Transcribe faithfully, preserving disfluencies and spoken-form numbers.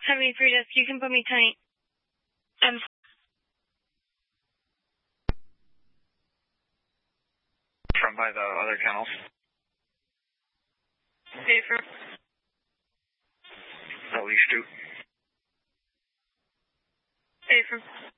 seventy-three desk. You can put me tight. I'm from by the other kennels. okay from The leash two. okay from